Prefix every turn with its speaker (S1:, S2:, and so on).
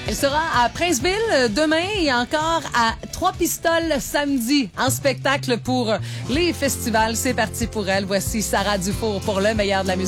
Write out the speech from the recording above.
S1: Elle sera à Princeville demain et encore à Trois-Pistoles samedi en spectacle pour les festivals. C'est parti pour elle. Voici Sarah Dufour pour le meilleur de la musique.